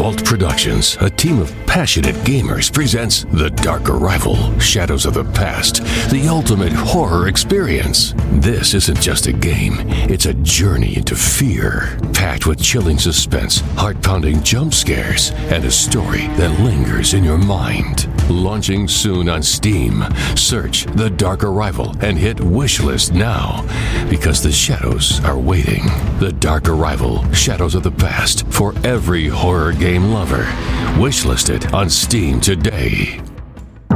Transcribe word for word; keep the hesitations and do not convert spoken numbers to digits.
Vault Productions, a team of passionate gamers, presents The Dark Arrival, Shadows of the Past, the ultimate horror experience. This isn't just a game, it's a journey into fear, packed with chilling suspense, heart-pounding jump scares, and a story that lingers in your mind. Launching soon on Steam. Search The Dark Arrival and hit wishlist now, because the shadows are waiting. The Dark Arrival, Shadows of the Past, for every horror game lover. Wishlisted on Steam today.